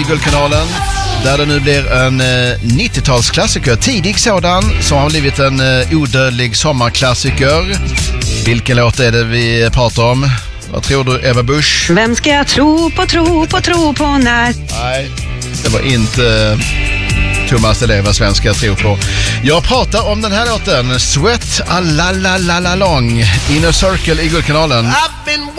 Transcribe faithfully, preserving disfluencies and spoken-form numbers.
Guldkanalen, där det nu blir en eh, nittiotalsklassiker, tidig sådan, som har blivit en eh, odödlig sommarklassiker. Vilken låt är det vi pratar om? Vad tror du, Eva Busch? Vem ska jag tro på, tro på, tro på när? Nej, det var inte eh, Thomas Eleva svenska jag tror på. Jag pratar om den här låten, Sweat a la la la la long, Inner Circle i Guldkanalen.